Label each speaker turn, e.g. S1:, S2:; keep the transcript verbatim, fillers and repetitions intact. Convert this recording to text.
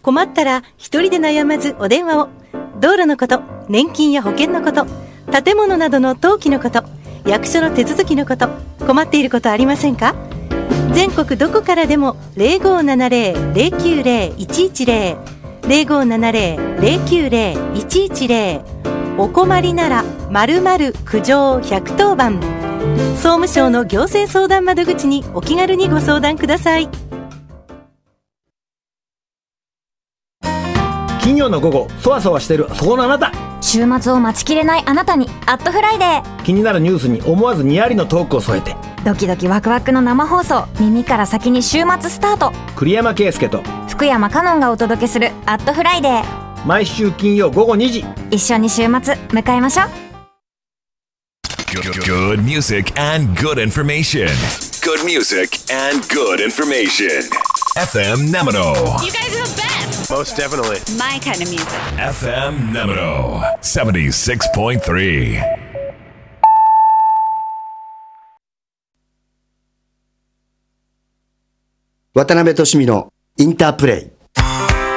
S1: 困ったら一人で悩まずお電話を。道路のこと、年金や保険のこと、建物などの登記のこと、役所の手続きのこと、困っていることありませんか？全国どこからでも ゼロごーななゼロ ゼロきゅうゼロ いちいちゼロ ゼロごーななゼロ ゼロきゅうゼロ いちいちゼロ。お困りなら〇〇苦情ひゃくとおばん。総務省の行政相談窓口にお気軽にご相談ください。
S2: 金曜の午後、そわそわしてるそこのあなた、
S3: 週末を待ちきれないあなたにアットフライデー。
S2: 気になるニュースに思わずにやりのトークを添えて、
S3: ドキドキワクワクの生放送、耳から先に週末スタート。
S2: 栗山圭介と
S3: 福山香音がお届けするアットフライデー。
S2: 毎週金曜午後にじ、
S3: 一緒に週末迎えましょう。
S4: Good music and good information. Good music and good information. エフエム Namino.
S5: You guys are the best.
S6: Most definitely.
S5: My kind of music.
S4: エフエム Namino. セブンティシックスポイントスリー.
S7: 渡辺俊美のインタープレイ。